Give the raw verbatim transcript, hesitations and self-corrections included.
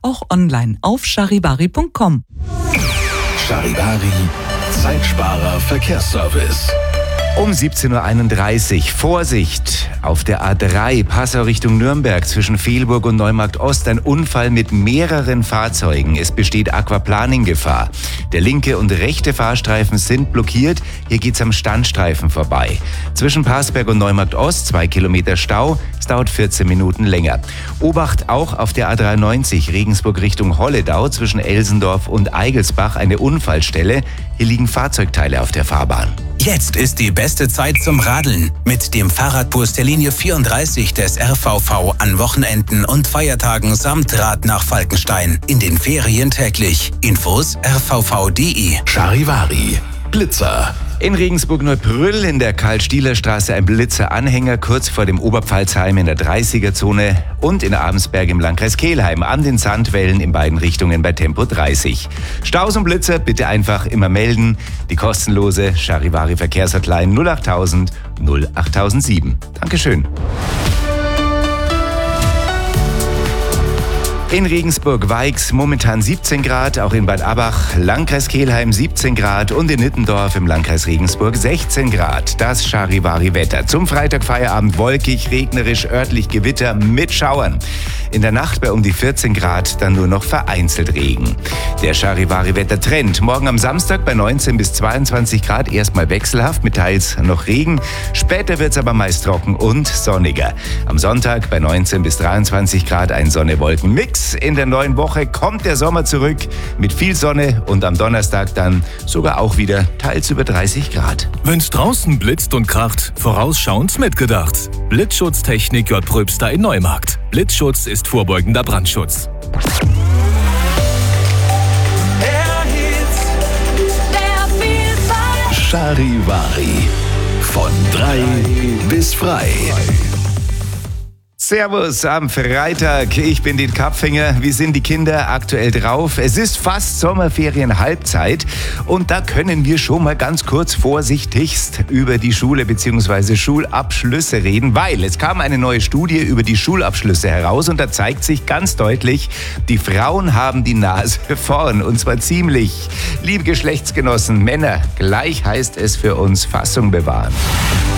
auch online auf charivari punkt com. Charivari, Zeitsparer Verkehrsservice. Um siebzehn Uhr einunddreißig. Vorsicht! Auf der A drei Passau Richtung Nürnberg zwischen Fehlburg und Neumarkt Ost ein Unfall mit mehreren Fahrzeugen. Es besteht Aquaplaning-Gefahr. Der linke und rechte Fahrstreifen sind blockiert. Hier geht's am Standstreifen vorbei. Zwischen Parsberg und Neumarkt Ost zwei Kilometer Stau. Es dauert vierzehn Minuten länger. Obacht auch auf der A dreiundneunzig Regensburg Richtung Holledau zwischen Elsendorf und Eigelsbach eine Unfallstelle. Hier liegen Fahrzeugteile auf der Fahrbahn. Jetzt ist die beste Zeit zum Radeln mit dem Fahrradbus der Linie vierunddreißig des R V V an Wochenenden und Feiertagen samt Rad nach Falkenstein. In den Ferien täglich. Infos r v v punkt d e. Charivari, Blitzer. In Regensburg-Neubrüll in der Karl-Stieler-Straße ein Blitzer-Anhänger kurz vor dem Oberpfalzheim in der dreißiger-Zone und in Abensberg im Landkreis Kelheim an den Sandwellen in beiden Richtungen bei Tempo dreißig. Staus und Blitzer bitte einfach immer melden. Die kostenlose Charivari-Verkehrshotline null achttausend null achttausendsieben. Dankeschön. In Regensburg-Weix momentan siebzehn Grad, auch in Bad Abach, Landkreis Kelheim siebzehn Grad und in Nittendorf im Landkreis Regensburg sechzehn Grad. Das Charivari-Wetter. Zum Freitagfeierabend wolkig, regnerisch, örtlich Gewitter mit Schauern. In der Nacht bei um die vierzehn Grad dann nur noch vereinzelt Regen. Der Charivari-Wetter-Trend. Morgen am Samstag bei neunzehn bis zweiundzwanzig Grad erstmal wechselhaft mit teils noch Regen. Später wird's aber meist trocken und sonniger. Am Sonntag bei neunzehn bis dreiundzwanzig Grad ein Sonne-Wolken-Mix. In der neuen Woche kommt der Sommer zurück mit viel Sonne und am Donnerstag dann sogar auch wieder teils über dreißig Grad. Wenn's draußen blitzt und kracht, vorausschauend mitgedacht. Blitzschutztechnik J. Pröbster in Neumarkt. Blitzschutz ist vorbeugender Brandschutz. Charivari, von drei bis frei. Servus am Freitag, ich bin Dietl Kapfinger. Wie sind die Kinder aktuell drauf? Es ist fast Sommerferien-Halbzeit und da können wir schon mal ganz kurz vorsichtigst über die Schule bzw. Schulabschlüsse reden, weil es kam eine neue Studie über die Schulabschlüsse heraus und da zeigt sich ganz deutlich, die Frauen haben die Nase vorn und zwar ziemlich. Liebe Geschlechtsgenossen, Männer, gleich heißt es für uns Fassung bewahren.